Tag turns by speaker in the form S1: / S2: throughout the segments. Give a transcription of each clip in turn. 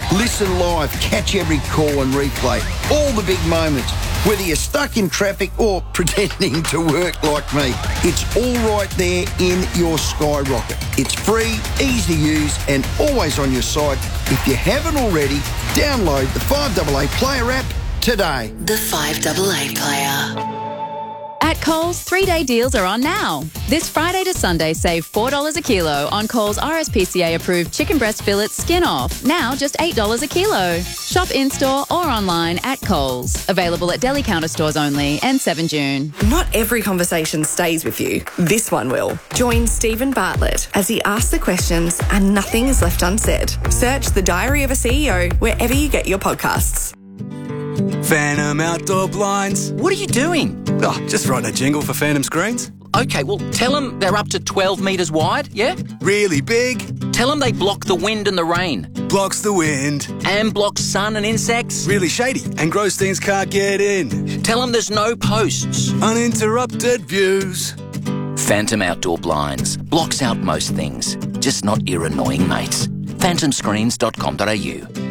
S1: Listen live, catch every call and replay, all the big moments. Whether you're stuck in traffic or pretending to work like me, it's all right there in your Skyrocket. It's free, easy to use and always on your side. If you haven't already, download the 5AA Player app today.
S2: The 5AA Player.
S3: At Coles, 3-day deals are on now. This Friday to Sunday, save $4 a kilo on Coles RSPCA-approved chicken breast fillets skin off. Now just $8 a kilo. Shop in-store or online at Coles. Available at deli counter stores only and 7 June.
S4: Not every conversation stays with you. This one will. Join Stephen Bartlett as he asks the questions and nothing is left unsaid. Search The Diary of a CEO wherever you get your podcasts.
S5: Phantom Outdoor Blinds.
S6: What are you doing?
S5: Oh, just writing a jingle for Phantom Screens.
S6: Okay, well, tell them they're up to 12 metres wide, yeah?
S5: Really big.
S6: Tell them they block the wind and the rain.
S5: Blocks the wind.
S6: And blocks sun and insects.
S5: Really shady, and Grossteins can't get in.
S6: Tell them there's no posts.
S5: Uninterrupted views.
S6: Phantom Outdoor Blinds. Blocks out most things, just not your annoying mates. phantomscreens.com.au.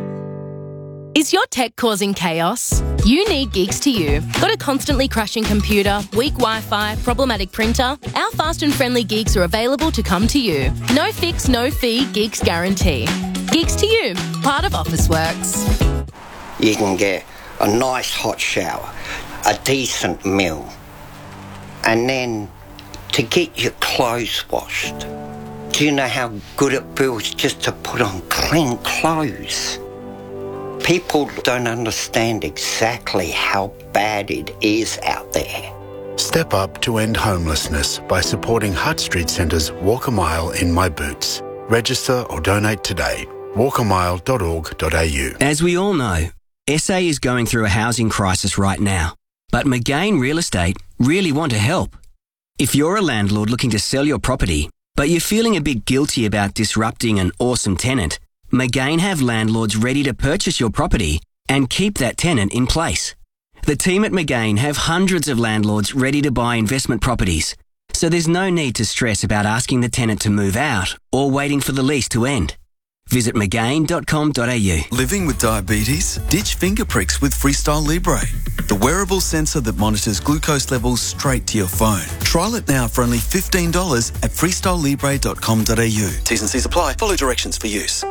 S7: Is your tech causing chaos? You need Geeks to You. Got a constantly crashing computer, weak Wi-Fi, problematic printer? Our fast and friendly Geeks are available to come to you. No fix, no fee, Geeks guarantee. Geeks to You, part of Officeworks.
S8: You can get a nice hot shower, a decent meal, and then to get your clothes washed. Do you know how good it feels just to put on clean clothes? People don't understand exactly how bad it is out there.
S9: Step up to end homelessness by supporting Hutt Street Centre's Walk a Mile in My Boots. Register or donate today. walkamile.org.au.
S10: As we all know, SA is going through a housing crisis right now, but McGain Real Estate really want to help. If you're a landlord looking to sell your property, but you're feeling a bit guilty about disrupting an awesome tenant, McGain have landlords ready to purchase your property and keep that tenant in place. The team at McGain have hundreds of landlords ready to buy investment properties, so there's no need to stress about asking the tenant to move out or waiting for the lease to end. Visit McGain.com.au.
S11: Living with diabetes? Ditch finger pricks with Freestyle Libre, the wearable sensor that monitors glucose levels straight to your phone. Trial it now for only $15 at freestylelibre.com.au. T's and C's apply. Follow directions for use.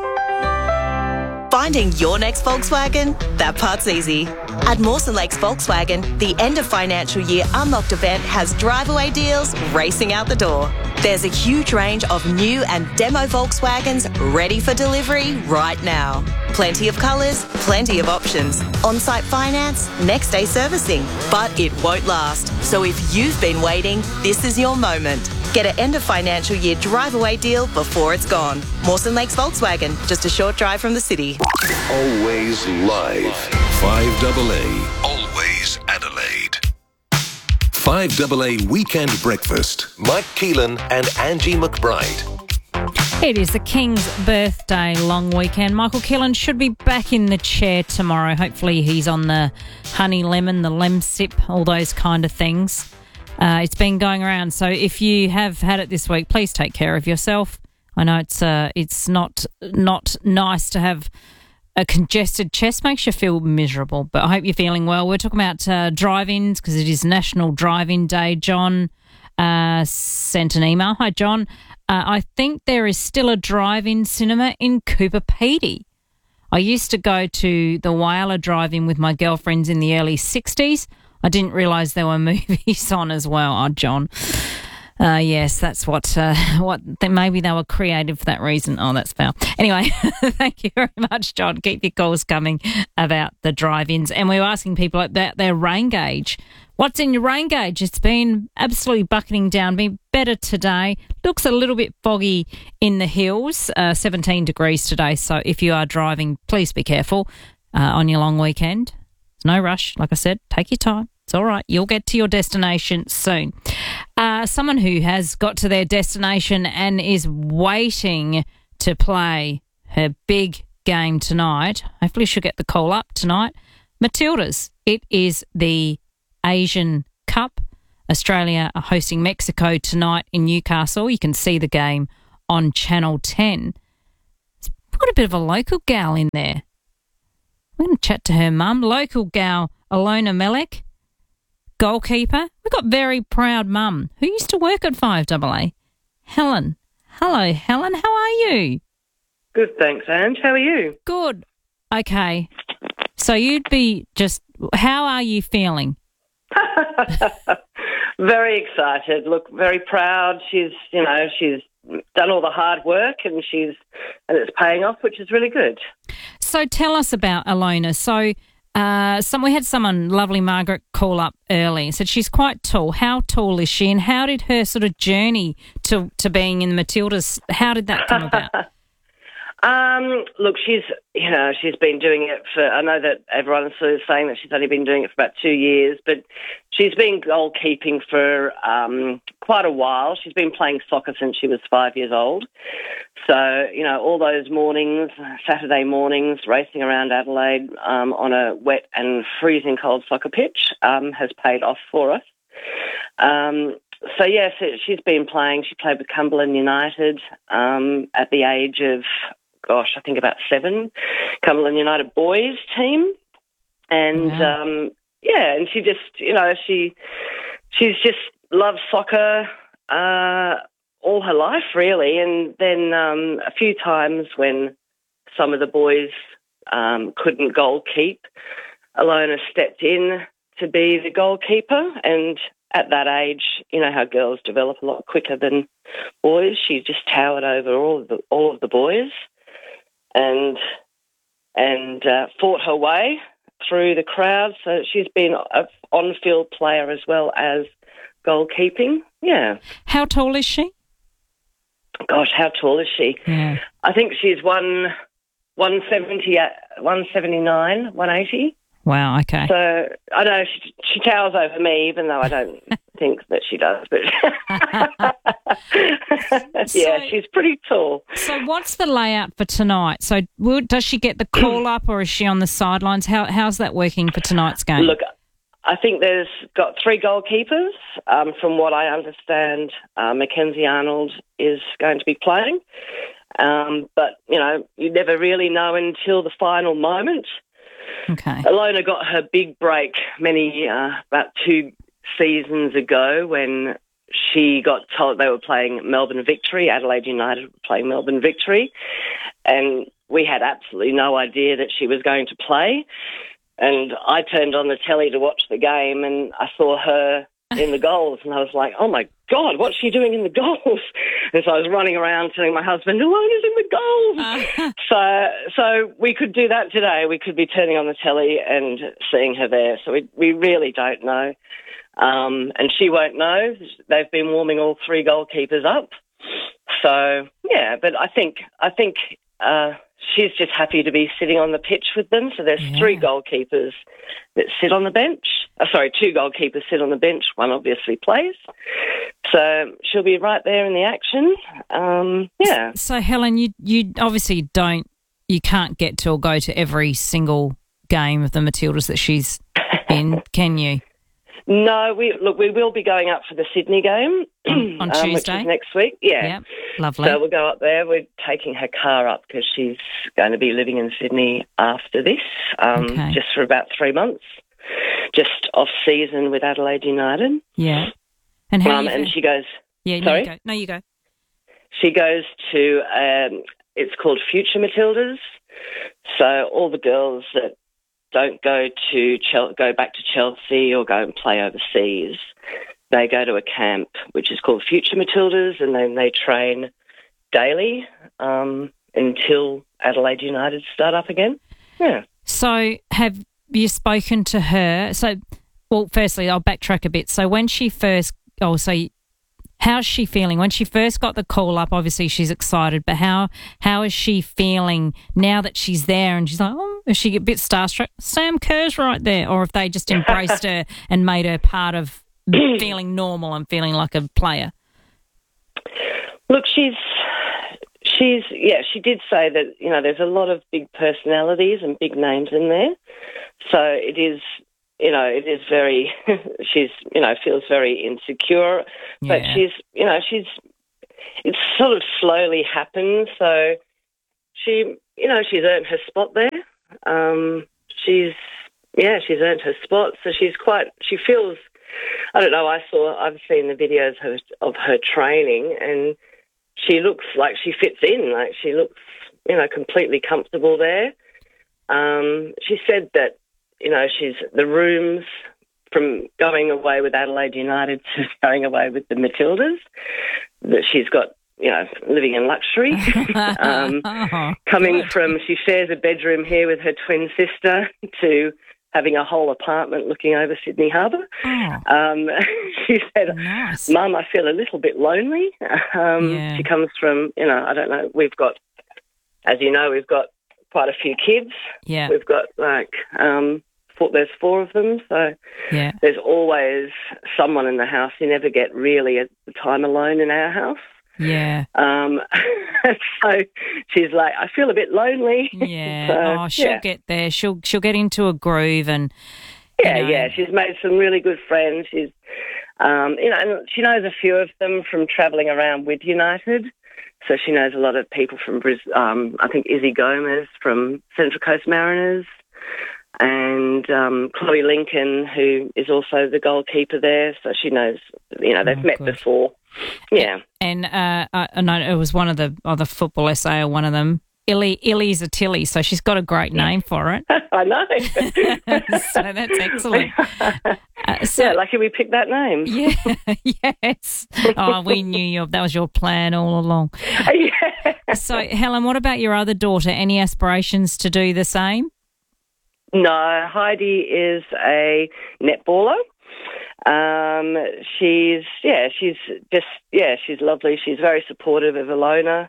S12: Finding your next Volkswagen? That part's easy. At Mawson Lakes Volkswagen, the end of financial year Unlocked event has drive-away deals racing out the door. There's a huge range of new and demo Volkswagens ready for delivery right now. Plenty of colours, plenty of options. On-site finance, next day servicing. But it won't last. So if you've been waiting, this is your moment. Get an end of financial year drive-away deal before it's gone. Mawson Lakes Volkswagen, just a short drive from the city.
S13: Always live. 5AA. Always Adelaide. 5AA Weekend Breakfast. Mike Keelan and Angie McBride.
S14: It is the King's birthday long weekend. Michael Keelan should be back in the chair tomorrow. Hopefully he's on the honey lemon, the lem sip, all those kind of things. It's been going around, so if you have had it this week, please take care of yourself. I know it's not nice to have a congested chest, makes you feel miserable, but I hope you're feeling well. We're talking about drive-ins because it is National Drive-In Day. John sent an email. Hi, John. I think there is still a drive-in cinema in Cooper Pedy. I used to go to the Whyalla Drive-In with my girlfriends in the early 60s. I didn't realise there were movies on as well. Oh, John. Yes, that's what maybe they were creative for that reason. Oh, that's foul. Anyway, thank you very much, John. Keep your calls coming about the drive-ins. And we were asking people about their rain gauge. What's in your rain gauge? It's been absolutely bucketing down, been better today. Looks a little bit foggy in the hills, 17 degrees today. So if you are driving, please be careful on your long weekend. There's no rush. Like I said, take your time. It's all right. You'll get to your destination soon. Someone who has got to their destination and is waiting to play her big game tonight, hopefully she'll get the call up tonight. Matildas. It is the Asian Cup. Australia are hosting Mexico tonight in Newcastle. You can see the game on Channel 10. got a bit of a local gal in there. We're going to chat to her mum, local gal Alona Melek, goalkeeper. We've got very proud mum who used to work at 5AA, Helen. Hello, Helen. How are you?
S15: Good, thanks, Ange. How are you?
S14: Good. Okay. So you'd be just, how are you feeling?
S15: Very excited. Look, very proud. She's done all the hard work and it's paying off, which is really good.
S14: So tell us about Alona. So we had someone, lovely Margaret, call up early and said she's quite tall. How tall is she, and how did her sort of journey to being in the Matildas, how did that come about?
S15: Look, she's been doing it for, I know that everyone's sort of saying that she's only been doing it for about 2 years, but she's been goalkeeping for quite a while. She's been playing soccer since she was 5 years old. So, all those mornings, Saturday mornings, racing around Adelaide on a wet and freezing cold soccer pitch has paid off for us. So, yes, she's been playing. She played with Cumberland United at the age of, I think about 7, Cumberland United boys team. And, and she just, she's just loved soccer all her life, really. And then a few times when some of the boys couldn't goal keep, Alona stepped in to be the goalkeeper. And at that age, you know how girls develop a lot quicker than boys. She just towered over all of the boys and fought her way through the crowd. So she's been an on-field player as well as goalkeeping. Yeah.
S14: How tall is she?
S15: Gosh, how tall is she?
S14: Yeah.
S15: I think she's 170, 179, 180.
S14: Wow, okay.
S15: So I know she towers over me, even though I don't think that she does. But yeah, she's pretty tall.
S14: So what's the layout for tonight? So does she get the call up, or is she on the sidelines? How's that working for tonight's game?
S15: Look, I think there's got 3 goalkeepers. From what I understand, Mackenzie Arnold is going to be playing. But, you never really know until the final moment.
S14: Okay.
S15: Alona got her big break about 2 seasons ago when she got told they were playing Melbourne Victory. Adelaide United were playing Melbourne Victory. And we had absolutely no idea that she was going to play. And I turned on the telly to watch the game and I saw her in the goals and I was like, oh, my God, what's she doing in the goals? And so I was running around telling my husband, Alona's in the goals. So we could do that today. We could be turning on the telly and seeing her there. So we really don't know. And she won't know. They've been warming all 3 goalkeepers up. So, yeah, but I think she's just happy to be sitting on the pitch with them. So there's 3 goalkeepers that sit on the bench. 2 goalkeepers sit on the bench. One obviously plays. So she'll be right there in the action. Yeah.
S14: So, Helen, you obviously you can't get to or go to every single game of the Matildas that she's in, can you?
S15: No, we will be going up for the Sydney game
S14: on Tuesday,
S15: which is next week. Yeah,
S14: yep. Lovely.
S15: So we'll go up there. We're taking her car up because she's going to be living in Sydney after this, just for about 3 months, just off season with Adelaide United.
S14: Yeah, and how?
S15: And she goes.
S14: Yeah,
S15: sorry.
S14: You go. No, you go.
S15: She goes to. It's called Future Matildas. So all the girls that don't go back to Chelsea or go and play overseas, they go to a camp which is called Future Matildas, and then they train daily until Adelaide United start up again. Yeah.
S14: So have you spoken to her? So, well, firstly, I'll backtrack a bit. So when she first, how's she feeling? When she first got the call up, obviously she's excited, but how is she feeling now that she's there and she's like, is she a bit starstruck? Sam Kerr's right there. Or if they just embraced her and made her part of feeling normal and feeling like a player?
S15: Look, she did say that, there's a lot of big personalities and big names in there. So it is very, feels very insecure, but it sort of slowly happens. So she she's earned her spot there. She's earned her spot, so she feels, I don't know, I've seen the videos of her training, and she looks like she fits in, like she looks, completely comfortable there. She said that, she's the rooms from going away with Adelaide United to going away with the Matildas, that she's got, living in luxury. She shares a bedroom here with her twin sister to having a whole apartment looking over Sydney Harbour. She said, nice. Mum, I feel a little bit lonely. She comes from, I don't know, we've got, as you know, we've got quite a few kids. Yeah. We've got there's 4 of them, so there's always someone in the house. You never get really a time alone in our house. Yeah. So she's like, I feel a bit lonely.
S14: Yeah. So, she'll get there. She'll get into a groove and.
S15: She's made some really good friends. She's, and she knows a few of them from travelling around with United. So she knows a lot of people from Brisbane. I think Izzy Gomez from Central Coast Mariners. And Chloe Lincoln, who is also the goalkeeper there, so she knows, they've met before. Yeah.
S14: And I know it was one of the Football SA or one of them, Illy's a Tilly, so she's got a great name for it.
S15: I know.
S14: So that's excellent.
S15: Lucky we picked that name.
S14: Yeah, yes. Oh, we knew that was your plan all along.
S15: Yeah.
S14: So, Helen, what about your other daughter? Any aspirations to do the same?
S15: No, Heidi is a netballer. She's lovely. She's very supportive of Ilona.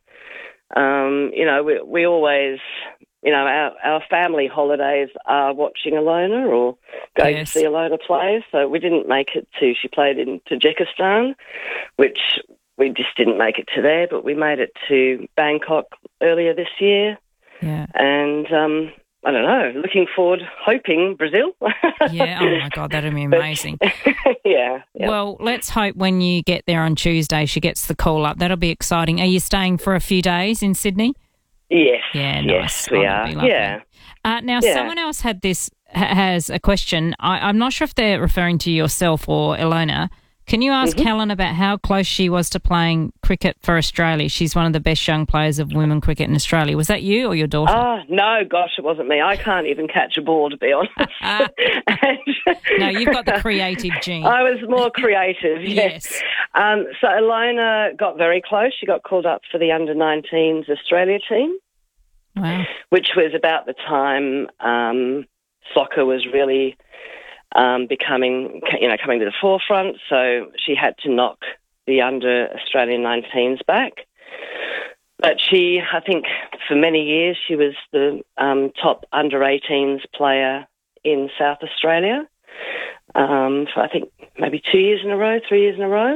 S15: We always, our family holidays are watching Ilona or going to see Ilona play. So we didn't make it she played in Tajikistan, which we just didn't make it to there, but we made it to Bangkok earlier this year. Yeah. And, I don't know, looking forward, hoping Brazil.
S14: Yeah, oh my God, that'd be amazing.
S15: Yeah.
S14: Well, let's hope when you get there on Tuesday she gets the call up. That'll be exciting. Are you staying for a few days in Sydney?
S15: Yes.
S14: Yeah,
S15: nice. Yes, we are. Yeah.
S14: Now, someone else has a question. I'm not sure if they're referring to yourself or Ilona. Can you ask Helen about how close she was to playing cricket for Australia? She's one of the best young players of women cricket in Australia. Was that you or your daughter?
S15: Oh, no, gosh, it wasn't me. I can't even catch a ball, to be honest.
S14: No, you've got the creative gene.
S15: I was more creative, yes. So Ilona got very close. She got called up for the under-19s Australia team.
S14: Wow.
S15: Which was about the time soccer was really... coming to the forefront, so she had to knock the under Australian 19s back. But I think for many years, she was the top under 18s player in South Australia. For I think maybe 3 years in a row.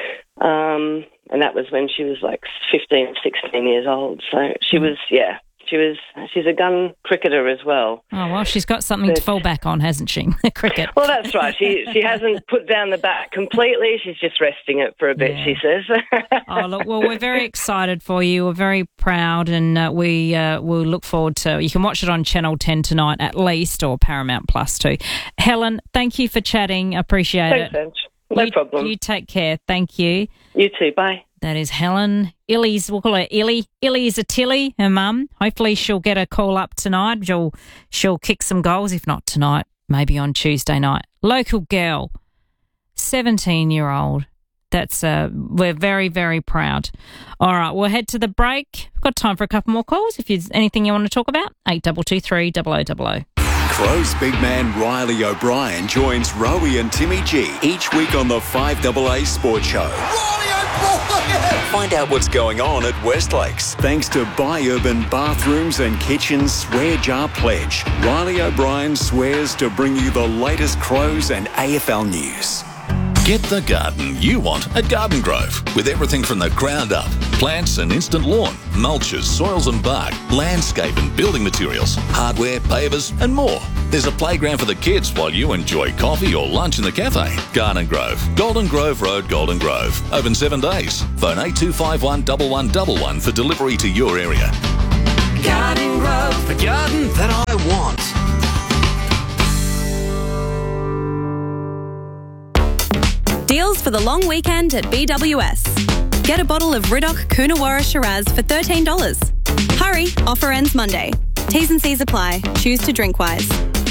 S15: And that was when she was like 15, 16 years old. So she was, she's a gun cricketer as well.
S14: Oh, well, she's got something to fall back on, hasn't she? Cricket.
S15: Well, that's right. She hasn't put down the bat completely. She's just resting it for a bit, she says.
S14: Oh, look, well, we're very excited for you. We're very proud, and we'll look forward to... You can watch it on Channel 10 tonight at least, or Paramount Plus too. Helen, thank you for chatting. Appreciate it.
S15: Thanks, Ange. No problem.
S14: You take care. Thank you.
S15: You too. Bye.
S14: That is Helen. We'll call her Illy. Illy is a Tilly, her mum. Hopefully she'll get a call up tonight. She'll kick some goals, if not tonight, maybe on Tuesday night. Local girl, 17-year-old. We're very, very proud. All right, we'll head to the break. We've got time for a couple more calls. If there's anything you want to talk about, 8223 0000.
S16: Crows big man Riley O'Brien joins Rowie and Timmy G each week on the 5AA Sports Show.
S5: Riley O'Brien!
S16: Find out what's going on at Westlakes. Thanks to Buy Urban Bathrooms and Kitchens Swear Jar Pledge. Riley O'Brien swears to bring you the latest Crows and AFL news.
S13: Get the garden you want at Garden Grove, with everything from the ground up. Plants and instant lawn, mulches, soils and bark, landscape and building materials, hardware, pavers and more. There's a playground for the kids while you enjoy coffee or lunch in the cafe. Garden Grove, Golden Grove Road, Golden Grove. Open 7 days. Phone 8251 1111 for delivery to your area.
S17: Garden Grove, the garden that I want.
S18: Deals for the long weekend at BWS. Get a bottle of Riddoch Coonawarra Shiraz for $13. Hurry, offer ends Monday. T's and C's apply. Choose to drink wise.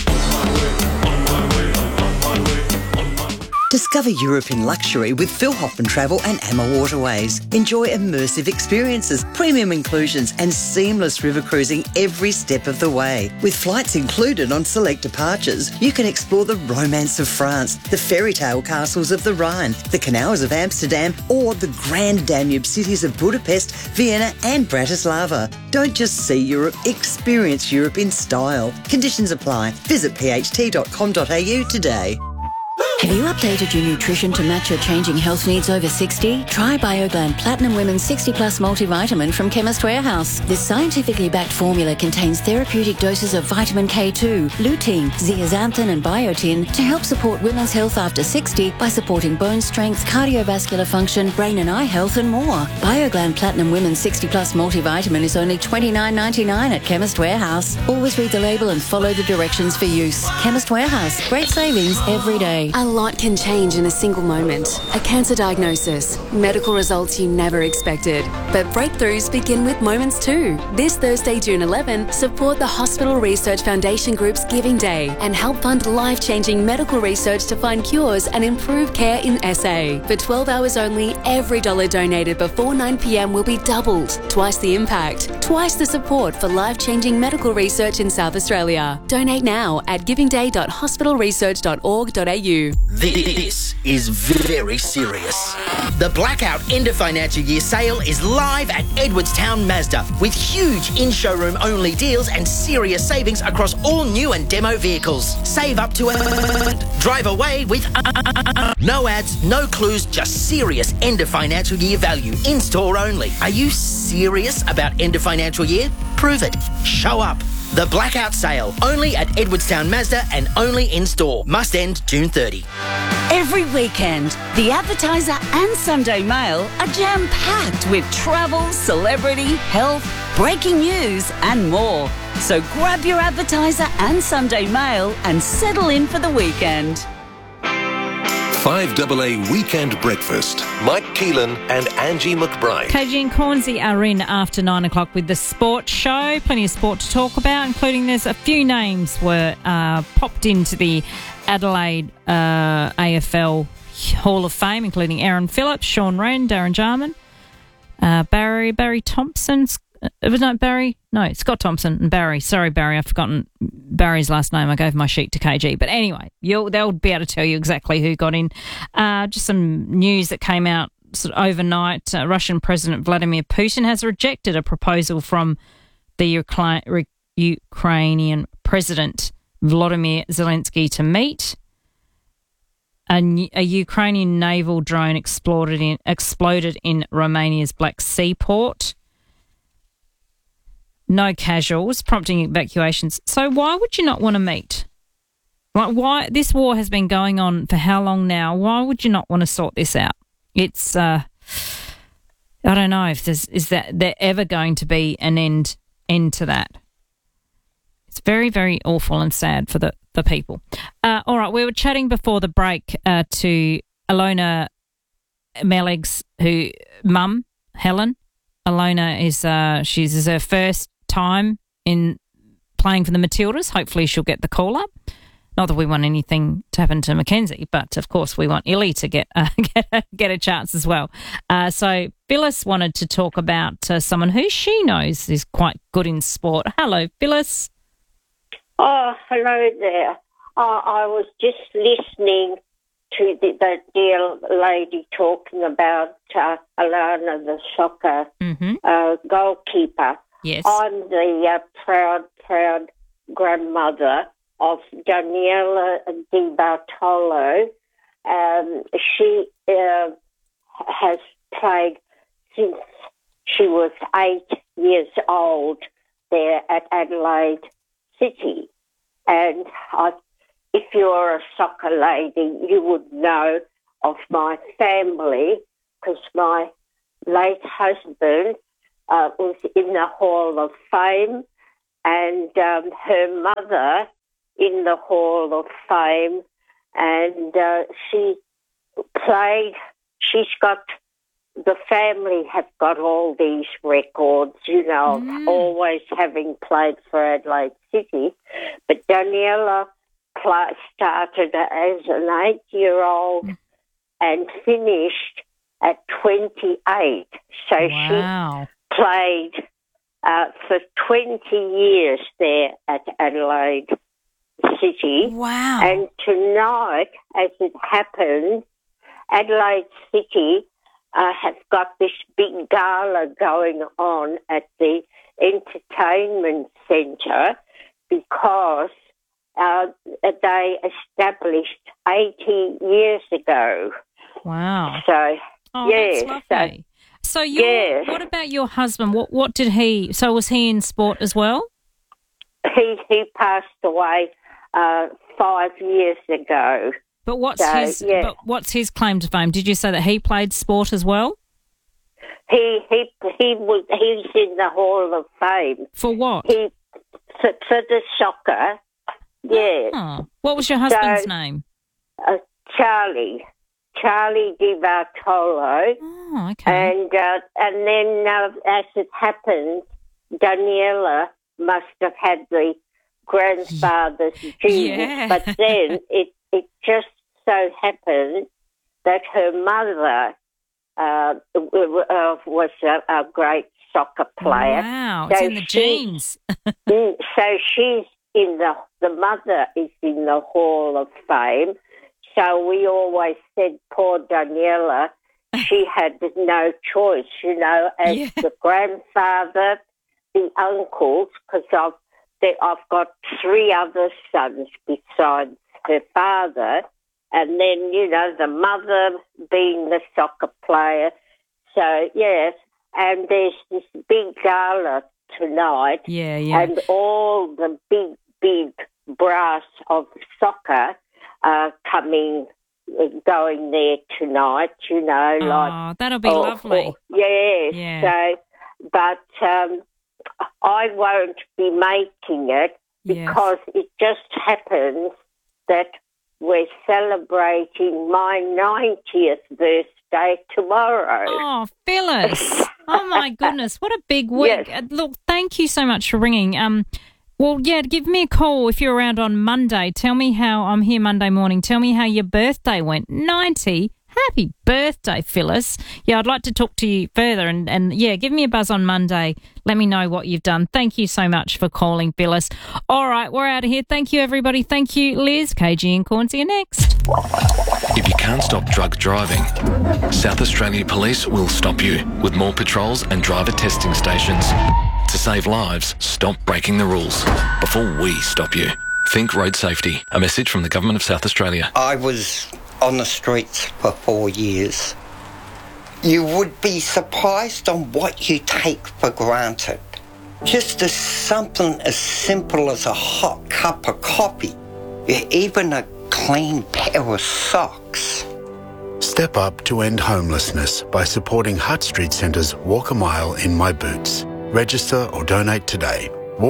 S19: Discover Europe in luxury with Phil Hoffman Travel and Amma Waterways. Enjoy immersive experiences, premium inclusions and seamless river cruising every step of the way. With flights included on select departures, you can explore the romance of France, the fairy tale castles of the Rhine, the canals of Amsterdam or the grand Danube cities of Budapest, Vienna and Bratislava. Don't just see Europe, experience Europe in style. Conditions apply. Visit pht.com.au today.
S2: Have you updated your nutrition to match your changing health needs over 60? Try BioGland Platinum Women's 60 Plus Multivitamin from Chemist Warehouse. This scientifically backed formula contains therapeutic doses of vitamin K2, lutein, zeaxanthin and biotin to help support women's health after 60 by supporting bone strength, cardiovascular function, brain and eye health and more. BioGland Platinum Women's 60 Plus Multivitamin is only $29.99 at Chemist Warehouse. Always read the label and follow the directions for use. Chemist Warehouse. Great savings every day.
S20: A lot can change in a single moment. A cancer diagnosis, medical results you never expected. But breakthroughs begin with moments too. This Thursday, June 11, support the Hospital Research Foundation Group's Giving Day and help fund life-changing medical research to find cures and improve care in SA. For 12 hours only, every dollar donated before 9 p.m. will be doubled. Twice the impact, twice the support for life-changing medical research in South Australia. Donate now at givingday.hospitalresearch.org.au.
S21: This is very serious. The Blackout End of Financial Year sale is live at Edwardstown Mazda with huge in-showroom only deals and serious savings across all new and demo vehicles. Save up to drive away with no ads, no clues, just serious end of financial year value. In-store only. Are you serious about end of financial year? Prove it. Show up. The Blackout Sale, only at Edwardstown Mazda and only in-store. Must end June 30.
S22: Every weekend, the Advertiser and Sunday Mail are jam-packed with travel, celebrity, health, breaking news and more. So grab your Advertiser and Sunday Mail and settle in for the weekend.
S23: 5AA Weekend Breakfast. Mike Keelan and Angie McBride.
S14: KG and Cornsey are in after 9 o'clock with the sports show. Plenty of sport to talk about, including there's a few names were popped into the Adelaide AFL Hall of Fame, including Aaron Phillips, Sean Wren, Darren Jarman, Barry Thompson. Scott Thompson and Barry. Sorry, Barry, I've forgotten Barry's last name. I gave my sheet to KG. But anyway, they'll be able to tell you exactly who got in. Just some news that came out sort of overnight. Russian President Vladimir Putin has rejected a proposal from the Ukrainian President Volodymyr Zelensky to meet. A Ukrainian naval drone exploded in Romania's Black Sea port. No casuals, prompting evacuations. So why would you not want to meet? Like, why? This war has been going on for how long now? Why would you not want to sort this out? It's, I don't know if is there ever going to be an end to that. It's very, very awful and sad for the people. All right, we were chatting before the break to Alona Meleg's mum, Helen. Alona is she's her first time in playing for the Matildas. Hopefully she'll get the call up. Not that we want anything to happen to Mackenzie, but of course we want Illy to get a chance as well. So Phyllis wanted to talk about someone who she knows is quite good in sport. Hello, Phyllis.
S24: Oh, hello there. I was just listening to the dear lady talking about Alana, the soccer goalkeeper.
S14: Yes.
S24: I'm the proud grandmother of Daniela Di Bartolo. She has played since she was 8 years old there at Adelaide City. And if you're a soccer lady, you would know of my family, because my late husband was in the Hall of Fame, and her mother in the Hall of Fame, and she's got, the family have got all these records, always having played for Adelaide City. But Daniela started as an 8-year-old and finished at 28. So she played for 20 years there at Adelaide City.
S14: Wow.
S24: And tonight, as it happens, Adelaide City have got this big gala going on at the entertainment centre because they established 80 years ago.
S14: Wow.
S24: So,
S14: that's lovely. So what about your husband? What did he... So was he in sport as well?
S24: He passed away 5 years ago.
S14: But what's his claim to fame? Did you say that he played sport as well?
S24: He's in the Hall of Fame.
S14: For what?
S24: For the soccer. Yes.
S14: Oh. What was your husband's name?
S24: Charlie Di Bartolo.
S14: Oh, okay.
S24: And then, as it happens, Daniela must have had the grandfather's genes, but then it just so happened that her mother was a great soccer player.
S14: Wow, it's in the genes.
S24: So she's in the mother is in the Hall of Fame. So we always said, poor Daniela, she had no choice, as the grandfather, the uncles, because I've got 3 other sons besides her father, and then, the mother being the soccer player. So, yes, and there's this big gala tonight, and all the big brass of soccer going there tonight,
S14: that'll be lovely.
S24: Yes. So, but I won't be making it because it just happens that we're celebrating my 90th birthday tomorrow.
S14: Oh, Phyllis. Oh, my goodness. What a big week.
S24: Yes.
S14: Look, thank you so much for ringing. Well, give me a call if you're around on Monday. Tell me how I'm here Monday morning. Tell me how your birthday went. 90. Happy birthday, Phyllis. Yeah, I'd like to talk to you further and give me a buzz on Monday. Let me know what you've done. Thank you so much for calling, Phyllis. All right, we're out of here. Thank you, everybody. Thank you, Liz. KG and Corns are next.
S23: If you can't stop drug driving, South Australia Police will stop you with more patrols and driver testing stations. To save lives, stop breaking the rules before we stop you. Think road safety. A message from the Government of South Australia.
S8: I was on the streets for 4 years. You would be surprised on what you take for granted. Just as something as simple as a hot cup of coffee, even a clean pair of socks.
S9: Step up to end homelessness by supporting Hutt Street Centre's Walk a Mile in My Boots. Register or donate today.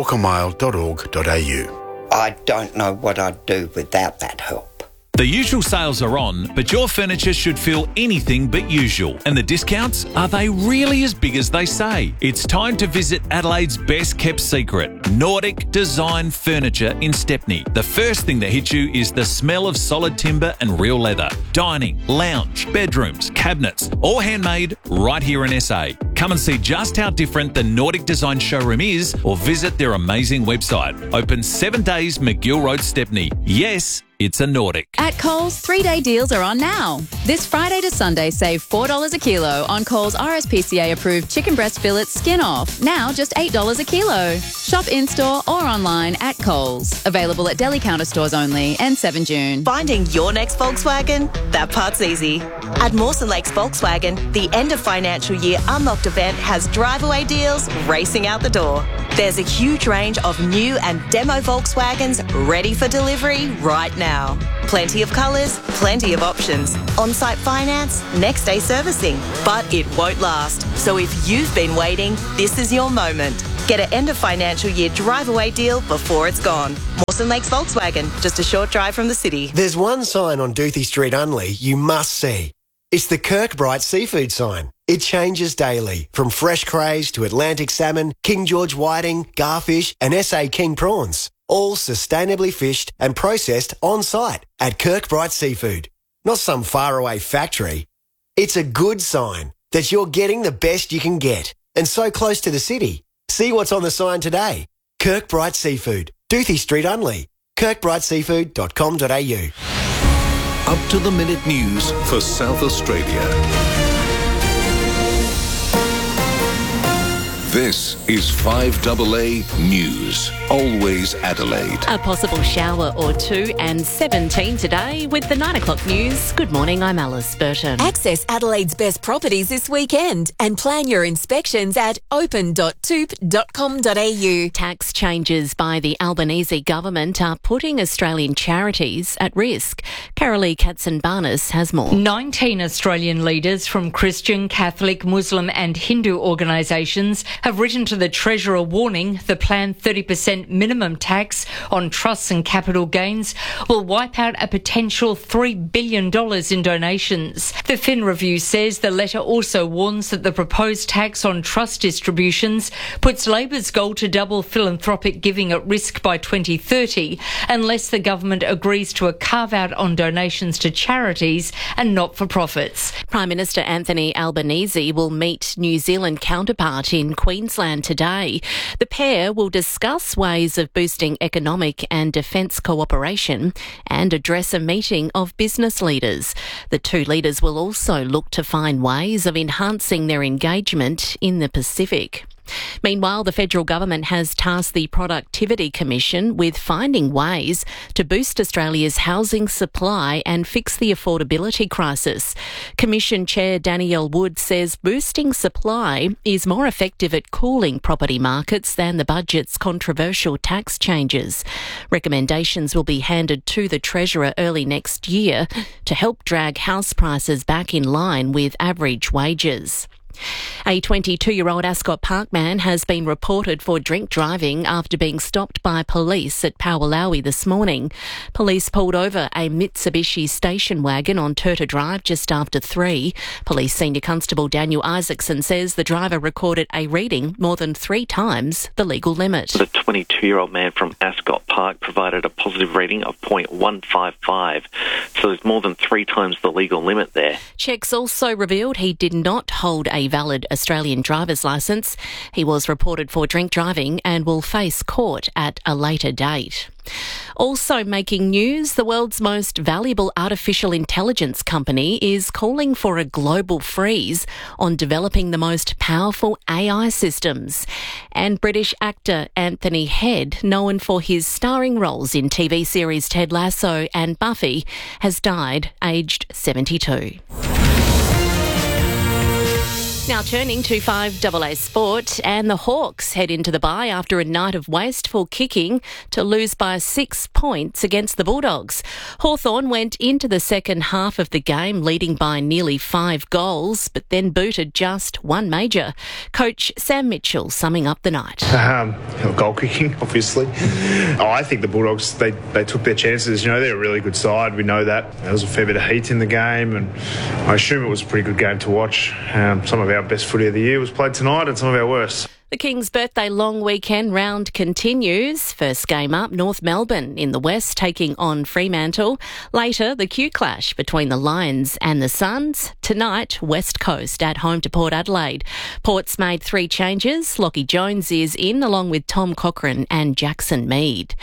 S9: walkamile.org.au.
S8: I don't know what I'd do without that help.
S1: The usual sales are on, but your furniture should feel anything but usual. And the discounts, are they really as big as they say? It's time to visit Adelaide's best kept secret, Nordic Design Furniture in Stepney. The first thing that hits you is the smell of solid timber and real leather. Dining, lounge, bedrooms, cabinets, all handmade right here in SA. Come and see just how different the Nordic Design showroom is or visit their amazing website. Open 7 days, McGill Road, Stepney. Yes, it's a Nordic.
S3: At Coles, 3-day deals are on now. This Friday to Sunday, save $4 a kilo on Coles RSPCA-approved chicken breast fillets skin off. Now just $8 a kilo. Shop in-store or online at Coles. Available at deli counter stores only and 7 June.
S12: Finding your next Volkswagen? That part's easy. At Mawson Lakes Volkswagen, the end of financial year unlocked event has drive-away deals racing out the door. There's a huge range of new and demo Volkswagens ready for delivery right now. Plenty of colours, plenty of options. On-site finance, next day servicing. But it won't last. So if you've been waiting, this is your moment. Get an end of financial year drive-away deal before it's gone. Mawson Lakes Volkswagen, just a short drive from the city.
S4: There's one sign on Doothie Street, Unley, you must see. It's the Kirkbride seafood sign. It changes daily, from fresh crays to Atlantic salmon, King George whiting, garfish and SA King prawns. All sustainably fished and processed on-site at Kirkbride Seafood. Not some faraway factory. It's a good sign that you're getting the best you can get and so close to the city. See what's on the sign today. Kirkbride Seafood, Doothie Street, Unley. kirkbrideseafood.com.au.
S13: Up-to-the-minute news for South Australia. This is 5AA News. Always Adelaide.
S6: A possible shower or two and 17 today with the 9 o'clock news. Good morning, I'm Alice Burton.
S7: Access Adelaide's best properties this weekend and plan your inspections at open.toop.com.au.
S6: Tax changes by the Albanese government are putting Australian charities at risk. Carolee Katzenbarnis has more.
S10: 19 Australian leaders from Christian, Catholic, Muslim and Hindu organisations have written to the Treasurer warning the planned 30% minimum tax on trusts and capital gains will wipe out a potential $3 billion in donations. The Fin Review says the letter also warns that the proposed tax on trust distributions puts Labor's goal to double philanthropic giving at risk by 2030 unless the government agrees to a carve-out on donations to charities and not-for-profits.
S6: Prime Minister Anthony Albanese will meet New Zealand counterpart in Queensland today. The pair will discuss ways of boosting economic and defence cooperation and address a meeting of business leaders. The two leaders will also look to find ways of enhancing their engagement in the Pacific. Meanwhile, the federal government has tasked the Productivity Commission with finding ways to boost Australia's housing supply and fix the affordability crisis. Commission Chair Danielle Wood says boosting supply is more effective at cooling property markets than the budget's controversial tax changes. Recommendations will be handed to the Treasurer early next year to help drag house prices back in line with average wages. A 22-year-old Ascot Park man has been reported for drink driving after being stopped by police at Powalawi this morning. Police pulled over a Mitsubishi station wagon on Turta Drive just after 3. Police Senior Constable Daniel Isaacson says the driver recorded a reading more than 3 times the legal limit.
S25: The 22-year-old man from Ascot Park provided a positive reading of .155, so there's more than 3 times the legal limit there.
S6: Checks also revealed he did not hold a valid Australian driver's licence. He was reported for drink driving and will face court at a later date. Also making news, the world's most valuable artificial intelligence company is calling for a global freeze on developing the most powerful AI systems. And British actor Anthony Head, known for his starring roles in TV series Ted Lasso and Buffy, has died aged 72. Now turning to 5AA Sport, and the Hawks head into the bye after a night of wasteful kicking to lose by 6 points against the Bulldogs. Hawthorn went into the second half of the game leading by nearly 5 goals, but then booted just one major. Coach Sam Mitchell summing up the night.
S26: Goal kicking, obviously. I think the Bulldogs, they took their chances. You know, they're a really good side. We know that. There was a fair bit of heat in the game, and I assume it was a pretty good game to watch. Some of our best footy of the year was played tonight and some of our worst.
S6: The King's birthday long weekend round continues. First game up, North Melbourne in the west taking on Fremantle. Later, the Q clash between the Lions and the Suns. Tonight, West Coast at home to Port Adelaide. Port's made 3 changes. Lockie Jones is in along with Tom Cochrane and Jackson Mead.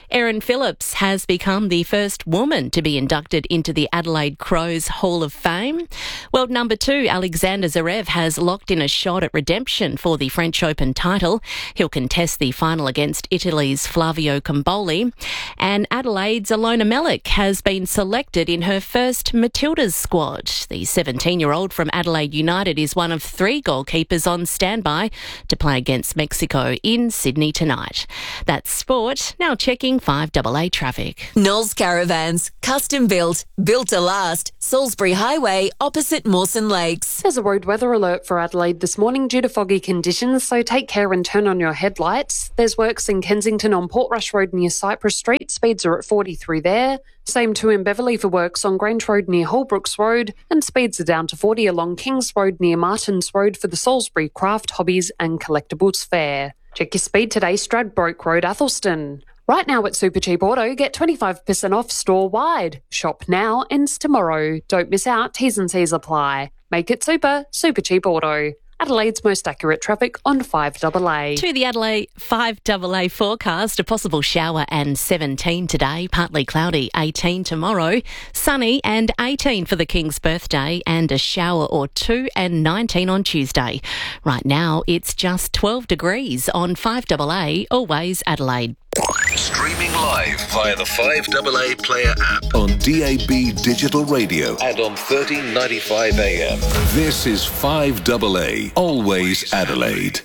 S6: Erin Phillips has become the first woman to be inducted into the Adelaide Crows Hall of Fame. World number 2, Alexander Zverev, has locked in a shot at redemption for the French Open title. He'll contest the final against Italy's Flavio Comboli. And Adelaide's Alona Melick has been selected in her first Matildas squad. The 17-year-old from Adelaide United is one of 3 goalkeepers on standby to play against Mexico in Sydney tonight. That's sport. Now checking 5AA traffic.
S7: Knowles Caravans, custom built to last. Salisbury Highway, opposite Mawson Lakes.
S5: There's a road weather alert for Adelaide this morning due to foggy conditions, so take care and turn on your headlights. There's works in Kensington on Portrush Road near Cypress Street. Speeds are at 40 through there. Same too in Beverley for works on Grange Road near Holbrooks Road, and speeds are down to 40 along Kings Road near Martins Road for the Salisbury Craft, Hobbies and Collectibles Fair. Check your speed today, Stradbroke Road, Athelston. Right now at Supercheap Auto, get 25% off store-wide. Shop now, ends tomorrow. Don't miss out, T's and C's apply. Make it super, Supercheap Auto. Adelaide's most accurate traffic on 5AA.
S6: To the Adelaide 5AA forecast, a possible shower and 17 today, partly cloudy, 18 tomorrow, sunny and 18 for the King's birthday, and a shower or 2 and 19 on Tuesday. Right now, it's just 12 degrees on 5AA, always Adelaide.
S13: Streaming live via the 5AA Player app on DAB Digital Radio and on 1395 AM. This is 5AA, always Adelaide.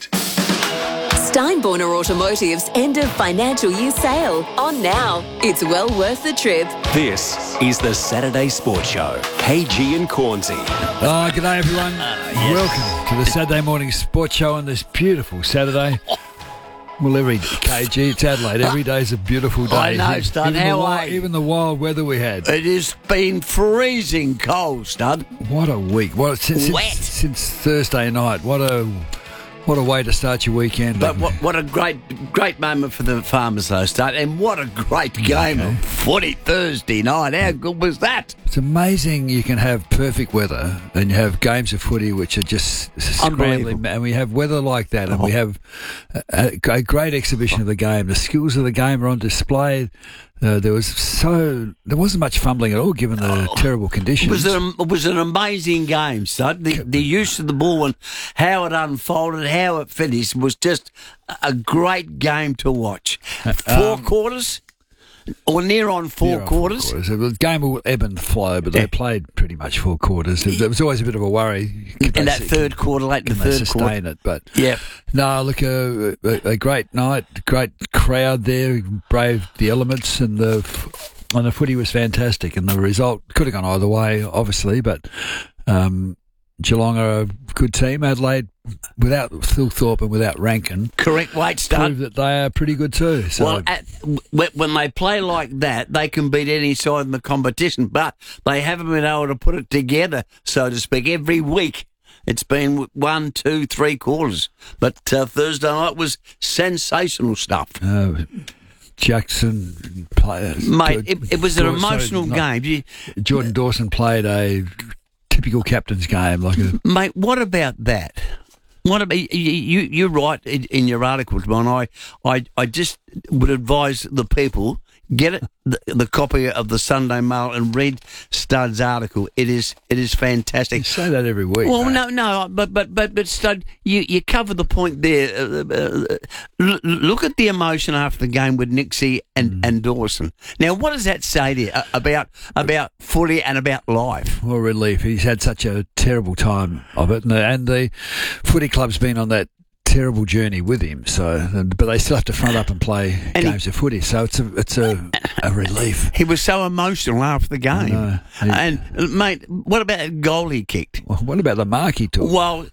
S7: Steinborner Automotive's end of financial year sale on now. It's well worth the trip.
S11: This is the Saturday Sports Show. KG and Cornsey.
S15: Oh, g'day everyone. Welcome to the Saturday morning sports show on this beautiful Saturday. Well, every KG, it's Adelaide. Every day's a beautiful day.
S16: I know, Stud.
S15: Even the wild weather we had.
S16: It has been freezing cold, Stud.
S15: What a week. Since Thursday night. What a way to start your weekend.
S16: But what a great moment for the Farmers, though, Stud. And what a great game of footy Thursday night. How good was that?
S15: It's amazing you can have perfect weather and you have games of footy which are just unbelievable. And we have weather like that, and we have a great exhibition of the game. The skills of the game are on display. There wasn't much fumbling at all given the terrible conditions.
S16: It was an amazing game, Stud. The use of the ball and how it unfolded, how it finished was just a great game to watch. 4 quarters. Or near on four quarters.
S15: The game will ebb and flow, but they played pretty much 4 quarters. There was always a bit of a worry.
S16: In that third quarter, late in the third quarter.
S15: Sustain it, but no, look, a great night, great crowd there, braved the elements, and the footy was fantastic. And the result could have gone either way, obviously, but Geelong are a good team. Adelaide, without Phil Thorpe and without Rankin,
S16: correct weight start,
S15: prove that they are pretty good too. So,
S16: when they play like that, they can beat any side in the competition, but they haven't been able to put it together, so to speak. Every week it's been 1, 2, 3 quarters, but Thursday night was sensational stuff.
S15: Jackson,
S16: mate, it was an emotional game.
S15: Jordan Dawson played a typical captain's game,
S16: mate. What about that? What about you write in your article, John? I just would advise the people get the copy of the Sunday Mail and read Stud's article. It is fantastic.
S15: You say that every week.
S16: Well, no, but Stud, you cover the point there. Look at the emotion after the game with Nixie and Dawson. Now, what does that say to you about footy and about life?
S15: Well, relief. He's had such a terrible time of it, and the footy club's been on that terrible journey with him. But they still have to front up and play games of footy. So it's a relief.
S16: He was so emotional after the game. And mate, what about that goal he kicked?
S15: Well, what about the mark he took?
S16: Well,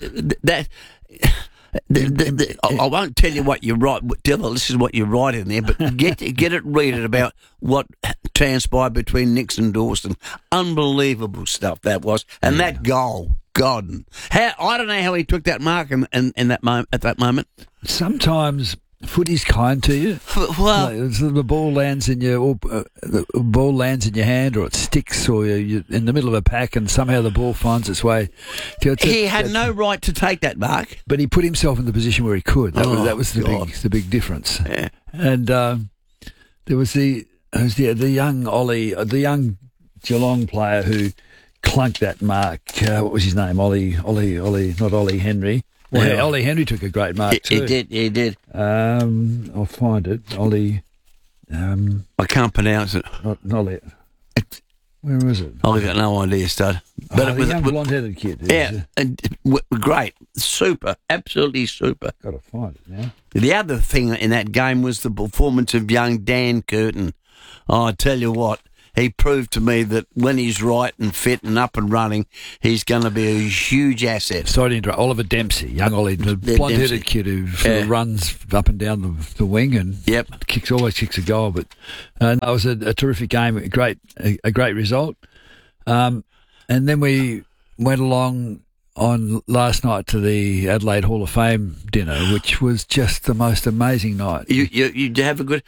S16: I won't tell you what you write. This is what you write in there, but get it, read it about what transpired between Nixon and Dawson. Unbelievable stuff that was, and that goal. God, I don't know how he took that mark in that moment. At that moment,
S15: sometimes footy's kind to you. Well, the ball lands in your hand, or it sticks, or you're in the middle of a pack, and somehow the ball finds its way.
S16: He had no right to take that mark,
S15: but he put himself in the position where he could. That was the big difference.
S16: Yeah.
S15: And There was the young Ollie, the young Geelong player who clunked that mark. What was his name? Ollie, not Ollie Henry. Well,
S16: Yeah.
S15: Ollie Henry took a great mark too.
S16: He did.
S15: I'll find it. Ollie.
S16: I can't pronounce it.
S15: Not it. Where was it?
S16: I've got no idea, stud. But
S15: The young blonde-headed kid.
S16: Yeah, great, super, absolutely super.
S15: Got to find it now.
S16: The other thing in that game was the performance of young Dan Curtin. Oh, I tell you what, he proved to me that when he's right and fit and up and running, he's going to be a huge asset.
S15: Sorry to interrupt. Oliver Dempsey, young Ollie, the blonde-headed kid who sort of runs up and down the wing and always kicks a goal. But that was a terrific game, a great result. And then we went along on last night to the Adelaide Hall of Fame dinner, which was just the most amazing night.
S16: You have a good.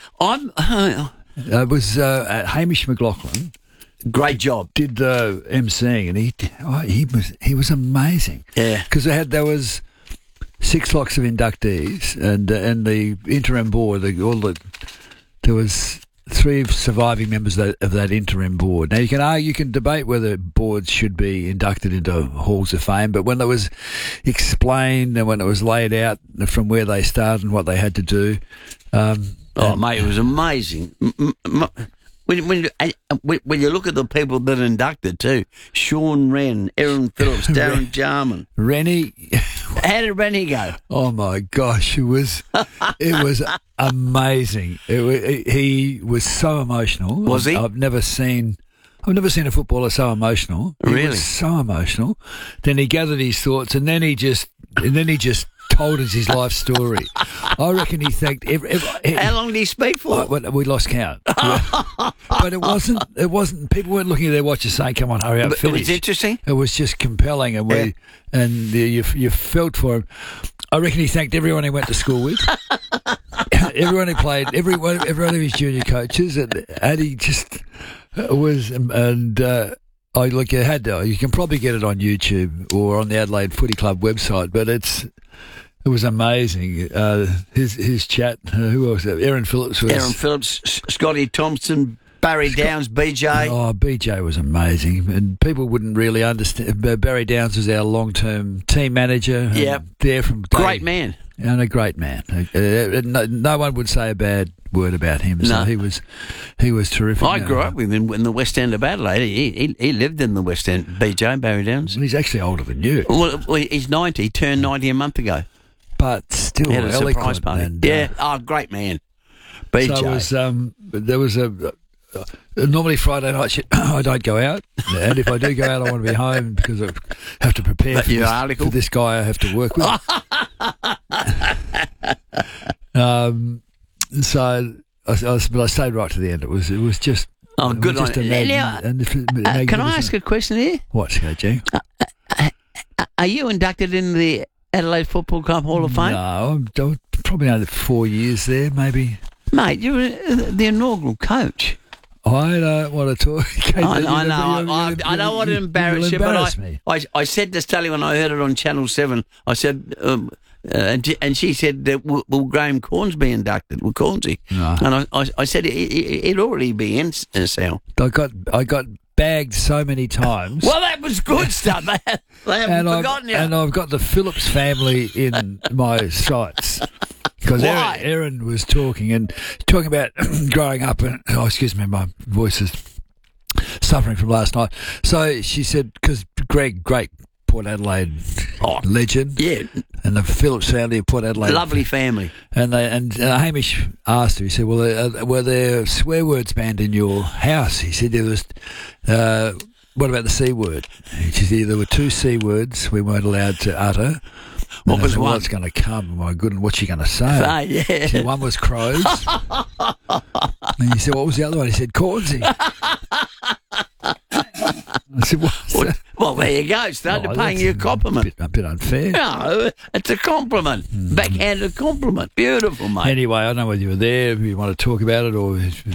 S15: It was Hamish McLaughlin.
S16: Great job.
S15: Did the emceeing, and he was amazing.
S16: Yeah,
S15: because there was 6 lots of inductees, and the interim board, there was 3 surviving members of that interim board. Now you can debate whether boards should be inducted into halls of fame, but when it was explained and when it was laid out from where they started and what they had to do.
S16: Mate, it was amazing. When you look at the people that inducted too, Sean Wren, Aaron Phillips, Darren Jarman.
S15: Rennie.
S16: How did Rennie go?
S15: Oh my gosh, it was amazing. He was so emotional.
S16: Was he?
S15: I've never seen a footballer so emotional. He
S16: Really?
S15: was so emotional. Then he gathered his thoughts, and then he just told us his life story. I reckon he thanked
S16: How long did he speak for?
S15: We lost count. But it wasn't. People weren't looking at their watches saying, "Come on, hurry up,
S16: But
S15: finish."
S16: it was interesting.
S15: It was just compelling, and you felt for him. I reckon he thanked everyone he went to school with, everyone he played, every one of his junior coaches, and he just was. And you can probably get it on YouTube or on the Adelaide Footy Club website, but it was amazing. His chat. Who else? Aaron Phillips was.
S16: Aaron Phillips, Scotty Thompson, Barry Downs, BJ.
S15: Oh, BJ was amazing, and people wouldn't really understand. Barry Downs was our long-term team manager.
S16: Yep.
S15: There from
S16: Great man.
S15: And a great man. No one would say a bad word about him. So
S16: No.
S15: he was terrific.
S16: I grew up with him in the West End of Adelaide. He lived in the West End, BJ, Barry Downs.
S15: He's actually older than you.
S16: Well, he's 90, turned 90 a month ago.
S15: But still
S16: He had a surprise
S15: eloquent.
S16: party.
S15: And,
S16: Great man. BJ.
S15: So there was normally Friday night I don't go out, and if I do go out I want to be home because I have to prepare for this guy I have to work with. So I stayed right to the end. It was just
S16: good.
S15: Just
S16: Can I ask a question here?
S15: What's that, Jay?
S16: Are you inducted in the Adelaide Football Club Hall of Fame?
S15: No, I'm probably only 4 years there, maybe.
S16: Mate, you're the inaugural coach.
S15: I don't want to talk.
S16: I know. I don't want to embarrass you,
S15: embarrass
S16: but
S15: me.
S16: I said to Stally when I heard it on Channel 7, I said, and she said, will Graham Corns be inducted? Will Cornsey?
S15: No.
S16: And I said, he'd already be in Sal.
S15: I got bagged so many times.
S16: Well, that was good stuff. They haven't forgotten you.
S15: And I've got the Phillips family in my sights. Because Erin was talking about growing up, and excuse me, my voice is suffering from last night. So she said, because Greg, great Port Adelaide legend,
S16: yeah,
S15: and the Phillips family of Port Adelaide,
S16: lovely family,
S15: and Hamish asked her. He said, "Well, were there swear words banned in your house?" He said there was. What about the C word? She said there were 2 C words we weren't allowed to utter.
S16: What was one?
S15: What's going to come? My goodness, what's she going to say?
S16: Yeah.
S15: She said, one was crows. And he said, what was the other one? He said, Cornsey. I said, what's that?
S16: Well, there you go. Started paying you a compliment.
S15: A bit unfair.
S16: No, it's a compliment. Backhanded compliment. Beautiful, mate.
S15: Anyway, I don't know whether you were there, if you want to talk about it, or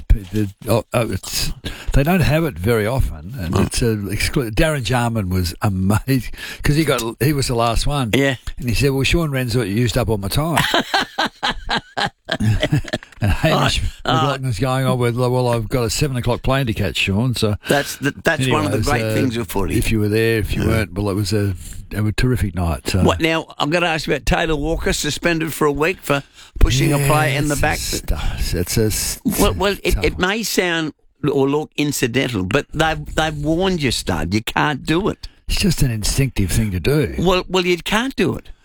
S15: they don't have it very often, and it's Darren Jarman was amazing because he was the last one.
S16: Yeah,
S15: and he said, "Well, Sean Wren's used up all my time." And Hamish McLaughlin's going on with, well, I've got a 7 o'clock plane to catch, Sean. So
S16: that's anyway, one of the great things of footy.
S15: If you were there, if you weren't, well, it was a terrific night. So.
S16: What now? I'm going to ask you about Taylor Walker, suspended for a week for pushing a player in the back. It may sound or look incidental, but they've warned you, Stud. You can't do it.
S15: It's just an instinctive thing to do.
S16: Well, you can't do it.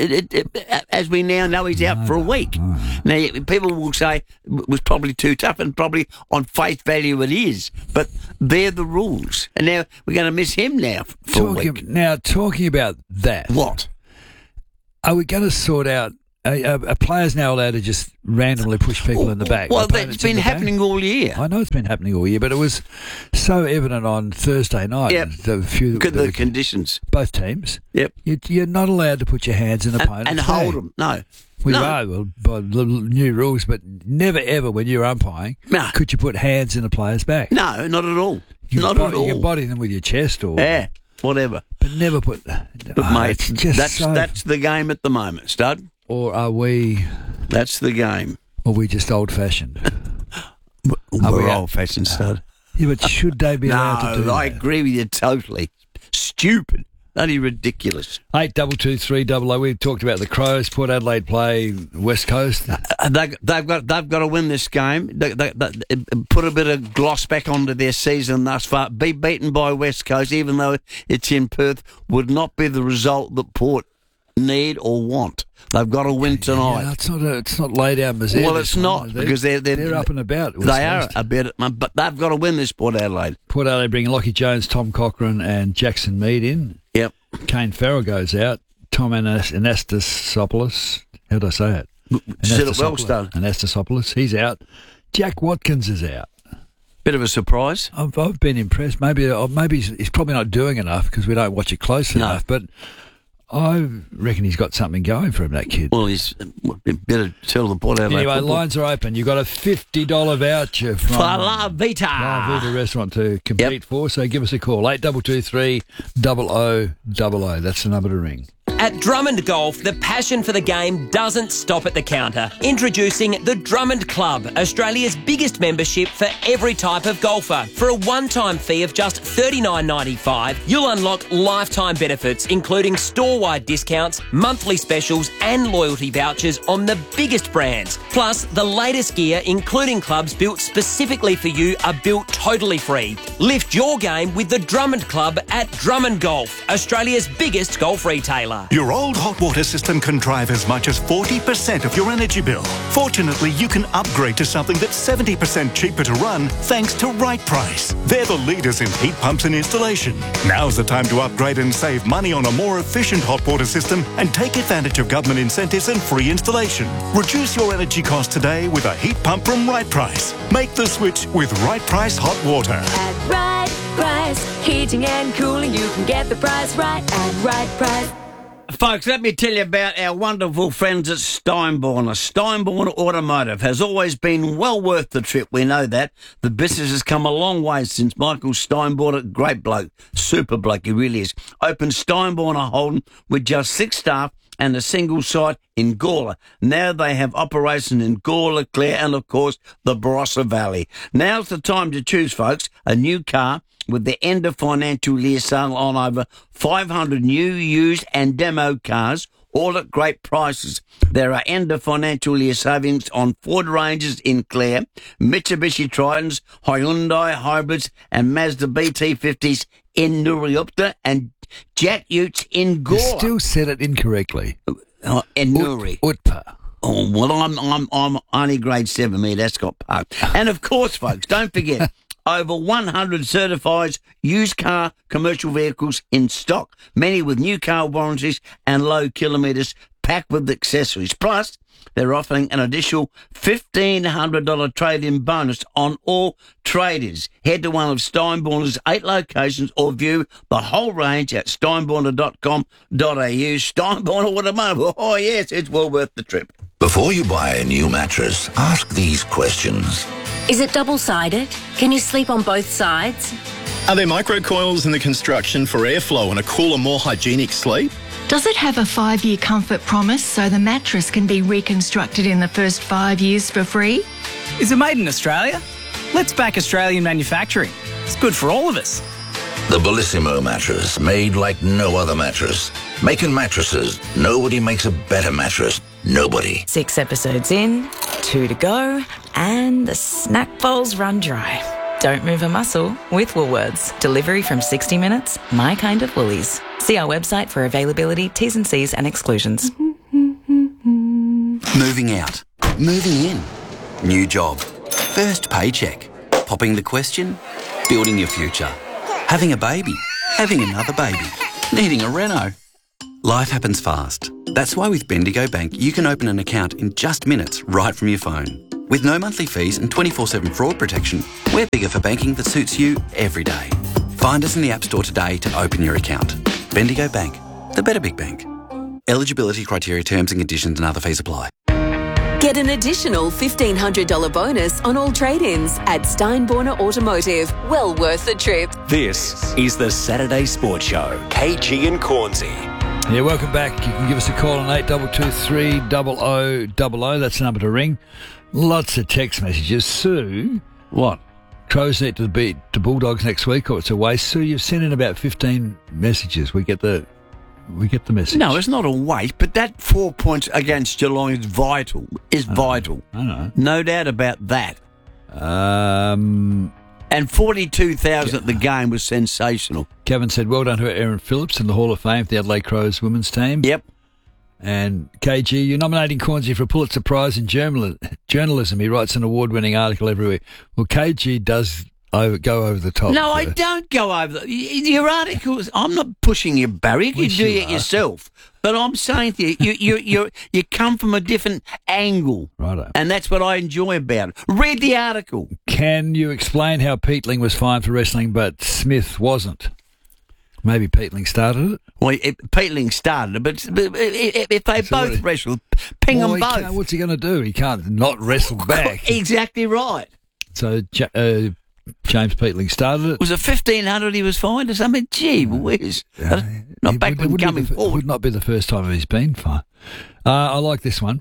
S16: As we now know, he's out for a week. Now, people will say it was probably too tough, and probably on face value it is. But they're the rules. And now we're going to miss him now for a week.
S15: Now, talking about that.
S16: What?
S15: Are we going to sort out... Are players now allowed to just randomly push people in the back?
S16: Well, that's been happening all year.
S15: I know it's been happening all year, but it was so evident on Thursday night.
S16: Yep. The conditions.
S15: Both teams.
S16: Yep.
S15: You're not allowed to put your hands in opponents'
S16: and hold them. No.
S15: We are, by the new rules, but never ever when you're umpiring could you put hands in a player's back.
S16: No, not at all. You
S15: can body them with your chest or
S16: whatever.
S15: But never put.
S16: But mate, that's the game at the moment, Stud.
S15: Or are we...
S16: That's the game.
S15: Or are we just old-fashioned?
S16: We're old-fashioned, Stud.
S15: Yeah, but should they be allowed to do that?
S16: I agree with you totally. Stupid. Bloody ridiculous.
S15: 822300. We've talked about the Crows. Port Adelaide play West Coast.
S16: They've got to win this game. They put a bit of gloss back onto their season thus far. Be beaten by West Coast, even though it's in Perth, would not be the result that Port need or want. They've got to win tonight.
S15: Yeah, it's not laid out misère.
S16: Well, it's not because they're
S15: up and about.
S16: They are a bit, but they've got to win this, Port Adelaide.
S15: Port Adelaide bring Lockie Jones, Tom Cochrane, and Jackson Mead in.
S16: Yep.
S15: Kane Farrell goes out. Tom Anastasopoulos. How do I say it?
S16: Said it well, Stone.
S15: Anastasopoulos. He's out. Jack Watkins is out.
S16: Bit of a surprise.
S15: I've been impressed. Maybe he's probably not doing enough because we don't watch it closely enough, but I reckon he's got something going for him, that kid.
S16: Well, he's better tell the Port Adelaide.
S15: Anyway, lines are open. You've got a $50 voucher from
S16: La Vita.
S15: La Vita restaurant to compete for, so give us a call. 8223 0000. That's the number to ring.
S2: At Drummond Golf, the passion for the game doesn't stop at the counter. Introducing the Drummond Club, Australia's biggest membership for every type of golfer. For a one-time fee of just $39.95, you'll unlock lifetime benefits, including store-wide discounts, monthly specials and loyalty vouchers on the biggest brands. Plus, the latest gear, including clubs built specifically for you, are built totally free. Lift your game with the Drummond Club at Drummond Golf, Australia's biggest golf retailer.
S17: Your old hot water system can drive as much as 40% of your energy bill. Fortunately, you can upgrade to something that's 70% cheaper to run thanks to Right Price. They're the leaders in heat pumps and installation. Now's the time to upgrade and save money on a more efficient hot water system and take advantage of government incentives and free installation. Reduce your energy costs today with a heat pump from Right Price. Make the switch with Right Price Hot Water.
S18: At Right Price, heating and cooling, you can get the price right at Right Price.
S16: Folks, let me tell you about our wonderful friends at Steinborner. Steinborner Automotive has always been well worth the trip. We know that. The business has come a long way since Michael Steinborner, great bloke, super bloke, he really is, opened Steinborner Holden with just 6 staff and a single site in Gawler. Now they have operations in Gawler, Clare and, of course, the Barossa Valley. Now's the time to choose, folks, a new car with the end of financial year sale on over 500 new, used and demo cars, all at great prices. There are end of financial year savings on Ford Rangers in Clare, Mitsubishi Tritons, Hyundai Hybrids and Mazda BT50s in Nuriupta and Jack Utes in Gawler.
S15: You still said it incorrectly.
S16: In Nuri.
S15: Utpa.
S16: Oh, well, I'm only grade 7, me, that's got Park. And of course, folks, don't forget, over 100 certified used car commercial vehicles in stock, many with new car warranties and low kilometres packed with accessories. Plus, they're offering an additional $1,500 trade-in bonus on all traders. Head to one of Steinborner's 8 locations or view the whole range at steinborner.com.au. Steinborner Automotive. Oh, yes, it's well worth the trip.
S19: Before you buy a new mattress, ask these questions.
S20: Is it double-sided? Can you sleep on both sides?
S21: Are there microcoils in the construction for airflow and a cooler, more hygienic sleep?
S9: Does it have a 5-year comfort promise so the mattress can be reconstructed in the first 5 years for free?
S14: Is it made in Australia? Let's back Australian manufacturing. It's good for all of us.
S19: The Bellissimo mattress, made like no other mattress. Making mattresses, nobody makes a better mattress. Nobody.
S21: 6 episodes in, 2 to go, and the snack bowls run dry. Don't move a muscle with Woolworths. Delivery from 60 minutes, my kind of Woolies. See our website for availability, T's and C's and exclusions.
S22: Moving out. Moving in. New job. First paycheck. Popping the question. Building your future. Having a baby. Having another baby. Needing a reno. Life happens fast. That's why with Bendigo Bank, you can open an account in just minutes right from your phone. With no monthly fees and 24/7 fraud protection, we're bigger for banking that suits you every day. Find us in the App Store today to open your account. Bendigo Bank, the better big bank. Eligibility criteria, terms and conditions and other fees apply.
S7: Get an additional $1,500 bonus on all trade-ins at Steinborner Automotive. Well worth the trip.
S11: This is the Saturday Sports Show. KG and Cornsey.
S15: Yeah, welcome back. You can give us a call on 8223 0000. That's the number to ring. Lots of text messages. Sue.
S16: What?
S15: Crows need to beat the Bulldogs next week or it's a waste. Sue, you've sent in about 15 messages. We get the message.
S16: No, it's not a waste, but that 4 points against Geelong is vital. Vital.
S15: I know.
S16: No doubt about that. And 42,000 at the game was sensational.
S15: Kevin said, well done to Aaron Phillips in the Hall of Fame for the Adelaide Crows women's team.
S16: Yep.
S15: And KG, you're nominating Cornsey for a Pulitzer Prize in journalism. He writes an award-winning article every week. Well, KG does go over the top.
S16: No, I don't go over your articles. I'm not pushing you, Barry. You can do it yourself. But I'm saying to you, you come from a different angle.
S15: Righto.
S16: And that's what I enjoy about it. Read the article.
S15: Can you explain how Peatling was fined for wrestling but Smith wasn't? Maybe Peatling started it?
S16: Well, Peatling started it, but if they both wrestle, ping them both.
S15: What's he going to do? He can't not wrestle back.
S16: Exactly right.
S15: So James Peatling started it.
S16: Was it 1,500 he was fined or something? Gee whiz. Not backward coming forward.
S15: It would not be the first time he's been fined. I like this one.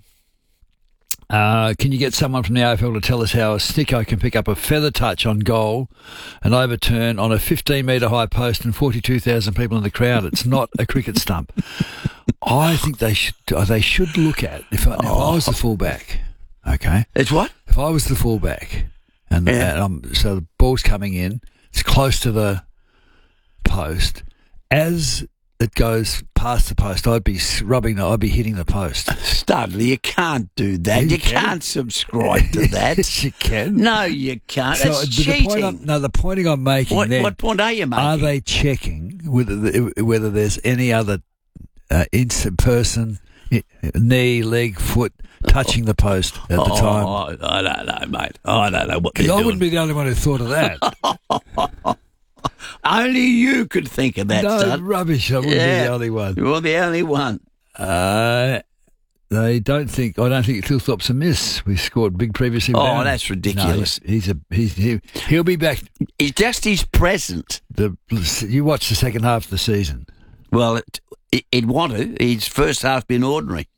S15: Can you get someone from the AFL to tell us how a sticko can pick up a feather touch on goal and overturn on a 15-metre high post and 42,000 people in the crowd? It's not a cricket stump. I think they should look at if I was the fullback. Okay,
S16: it's what?
S15: If I was the fullback and so the ball's coming in, it's close to the post as it goes past the post, I'd be hitting the post.
S16: Studley, you can't do that. You can't subscribe to that.
S15: Yes, you can.
S16: No, you can't. That's cheating.
S15: The point I'm making
S16: what point are you making?
S15: Are they checking whether there's any other person, knee, leg, foot, touching the post at the time?
S16: I don't know, mate. I don't know what they're doing.
S15: I wouldn't be the only one who thought of that.
S16: Only you could think of that,
S15: No, rubbish. I wouldn't be the only one.
S16: You're the only one.
S15: I don't think Thilthorpe's a miss. We scored big previously.
S16: Oh, that's ridiculous.
S15: No, he'll be back.
S16: It's just his present.
S15: You watch the second half of the season.
S16: Well, he'd want to. His first half been ordinary.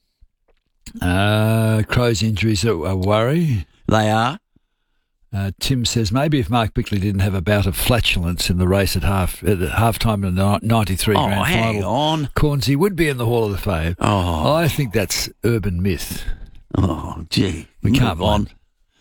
S15: Crows injuries are a worry.
S16: They are.
S15: Tim says maybe if Mark Bickley didn't have a bout of flatulence in the race at halftime in the 93 grand final,
S16: hang on.
S15: Cornsey would be in the Hall of the Fame.
S16: Oh,
S15: I think that's urban myth.
S16: Oh, gee,
S15: we can't
S16: move on.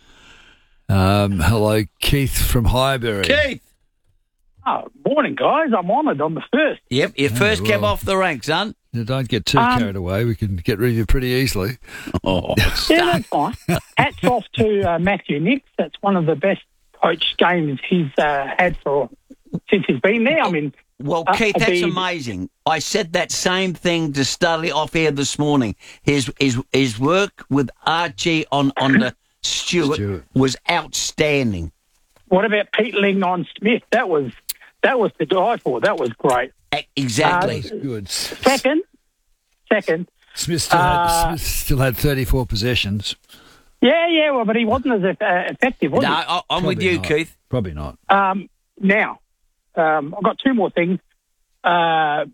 S15: Hello, Keith from Highbury.
S16: Keith.
S23: Oh, morning, guys. I'm honoured. I'm the first.
S16: Yep, you first came off the rank, son.
S15: Don't get too carried away. We can get rid of you pretty easily.
S23: Yeah, that's fine. Hats off to Matthew Nicks. That's one of the best coach games he's had since he's been there. I mean,
S16: well, Keith, that's amazing. I said that same thing to Studley off air this morning. His work with Archie on the Stewart was outstanding.
S23: What about Peatling on Smith? That was to die for. That was great.
S16: Exactly.
S15: Good.
S23: Second.
S15: Smith still had 34 possessions.
S23: Yeah, well, but he wasn't as effective, was he?
S16: No, I'm with you, Keith.
S15: Probably not.
S23: Now, I've got two more things. John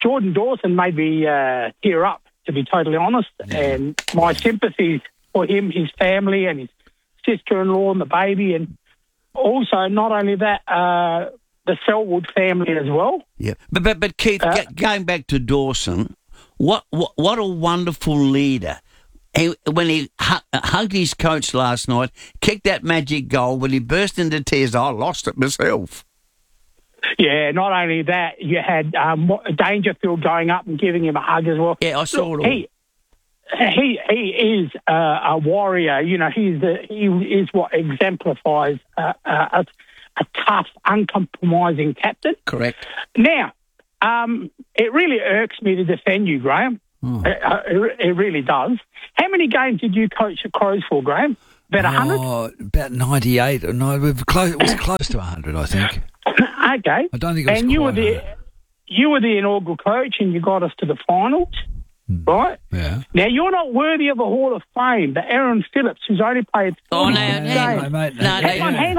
S23: Jordan Dawson made me tear up, to be totally honest. And my sympathies for him, his family, and his sister-in-law and the baby, and also not only that, the Selwood family as well.
S16: Yeah, but Keith, going back to Dawson, what a wonderful leader. When he hugged his coach last night, kicked that magic goal, when he burst into tears, I lost it myself.
S23: Yeah, not only that, you had Dangerfield going up and giving him a hug as well.
S16: Yeah, I saw it all.
S23: He is a warrior. You know, he is what exemplifies a tough, uncompromising captain.
S16: Correct.
S23: Now, it really irks me to defend you, Graham. It really does. How many games did you coach the Crows for, Graham? About 100?
S15: Oh, about 98. No, it was close to 100, I think.
S23: Okay.
S15: I don't think it was
S23: and you were the inaugural coach, and you got us to the finals, right?
S15: Yeah.
S23: Now, you're not worthy of a Hall of Fame, but Aaron Phillips, who's only played 40 games. Hang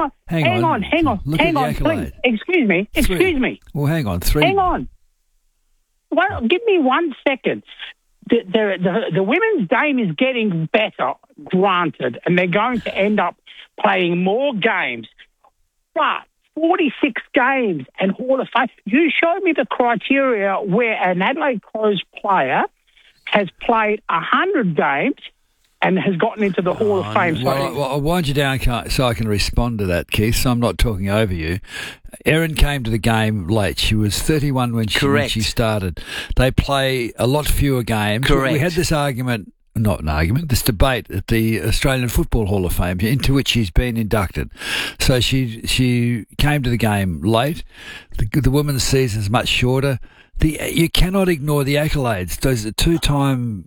S23: on, please. Excuse me.
S15: Well, hang on. 3.
S23: Hang on. Well, give me 1 second. The women's game is getting better, granted, and they're going to end up playing more games. But 46 games and Hall of Fame. You show me the criteria where an Adelaide Crows player has played 100 games and has gotten into the Hall of Fame.
S15: Well, I'll wind you down so I can respond to that, Keith, so I'm not talking over you. Erin came to the game late. She was 31 when she started. They play a lot fewer games.
S16: Correct.
S15: We had this argument, not an argument, this debate at the Australian Football Hall of Fame, into which she's been inducted. So she came to the game late. The women's season is much shorter. You cannot ignore the accolades. There's a 2-time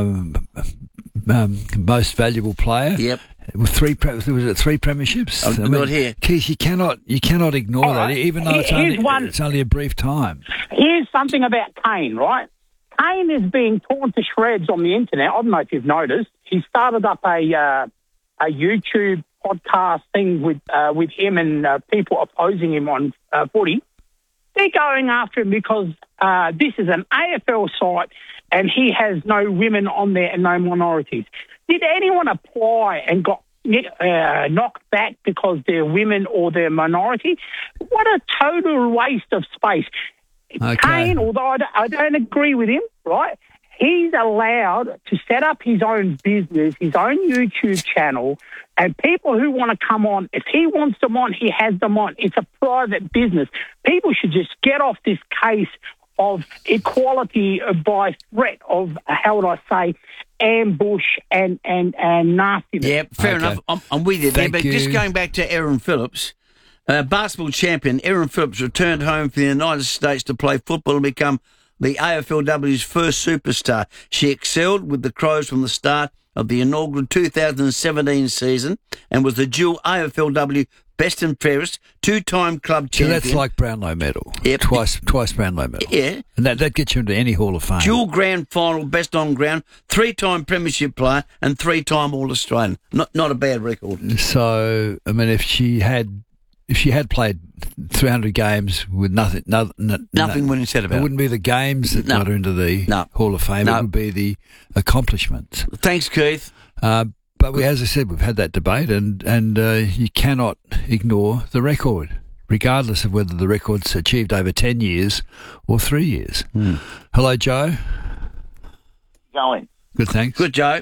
S15: most valuable player.
S16: Yep.
S15: With 3 premierships.
S16: Not here.
S15: Keith, you cannot ignore that, even though it's only a brief time.
S23: Here's something about Kane, right? Kane is being torn to shreds on the internet. I don't know if you've noticed. He started up a YouTube podcast thing with him and people opposing him on footy. They're going after him because this is an AFL site and he has no women on there and no minorities. Did anyone apply and got knocked back because they're women or they're minority? What a total waste of space. Okay. Kane, although I don't agree with him, right, he's allowed to set up his own business, his own YouTube channel, and people who want to come on, if he wants them on, he has them on. It's a private business. People should just get off this case of equality by threat of, how would I say, ambush and nastiness.
S16: Yeah, fair enough. I'm with you there. But just going back to Erin Phillips, basketball champion Erin Phillips returned home from the United States to play football and become the AFLW's first superstar. She excelled with the Crows from the start of the inaugural 2017 season and was the dual AFLW best and fairest, 2-time club champion.
S15: So that's like Brownlow medal.
S16: Yep.
S15: Twice Brownlow medal.
S16: Yeah.
S15: And that gets you into any Hall of Fame.
S16: Dual grand final, best on ground, 3-time premiership player and 3-time All-Australian. Not a bad record.
S15: So, I mean, if she had played 300 games with nothing
S16: wouldn't said about it.
S15: It wouldn't be the games that got her into the Hall of Fame. It would be the accomplishments.
S16: Thanks, Keith.
S15: But as I said, we've had that debate, and you cannot ignore the record, regardless of whether the record's achieved over 10 years or 3 years. Hello, Joe.
S1: Going.
S15: Good, thanks.
S16: Good, Joe.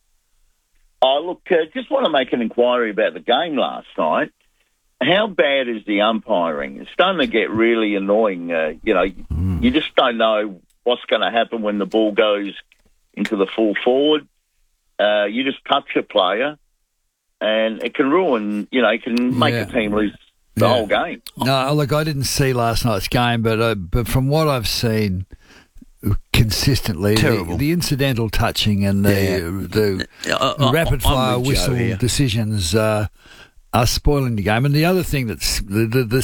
S1: Oh, look, just want to make an inquiry about the game last night. How bad is the umpiring? It's starting to get really annoying. You just don't know what's going to happen when the ball goes into the full forward. You just touch a player, and it can ruin, it can make a team lose the whole game.
S15: No, look, I didn't see last night's game, but from what I've seen consistently, the incidental touching and the rapid-fire whistle decisions are spoiling the game. And the other thing that's the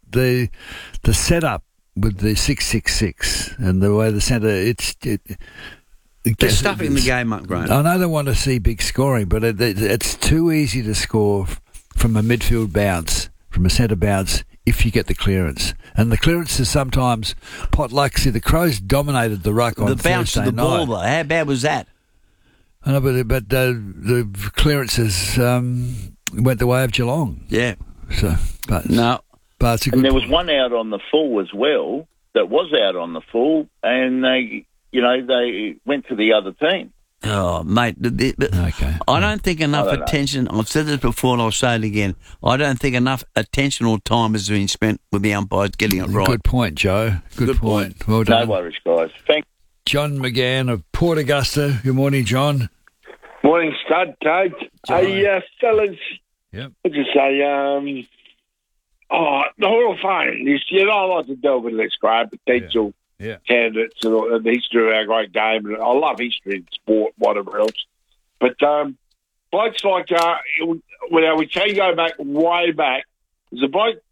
S15: setup with the 666 and the way the centre,
S16: they're stuffing the game up, Graham.
S15: I know they want to see big scoring, but it's too easy to score from a midfield bounce, from a centre bounce if you get the clearance. And the clearance is sometimes pot luck. See, the Crows dominated the ruck on
S16: The bounce
S15: Thursday
S16: of the ball,
S15: night.
S16: though, how bad was that?
S15: I know, but the clearances went the way of Geelong.
S16: Yeah.
S15: So, but
S16: no.
S15: But it's a good
S1: And there was one out on the full as well that was out on the full, and they went to the other team.
S16: Oh, mate, okay. I don't think enough attention, I've said this before and I'll say it again, I don't think enough attention or time has been spent with the umpires getting it right.
S15: Good point, Joe. Good point. Well done.
S1: No worries, guys. Thank
S15: John McGann of Port Augusta. Good morning, John.
S3: Morning, Stud, Coach. Hey, fellas.
S15: Yep.
S3: What did you say? The Hall of Fame. I like to delve into this great potential candidates and the history of our great game. And I love history and sport, whatever else. But blokes like, we can go back, way back. There's a bloke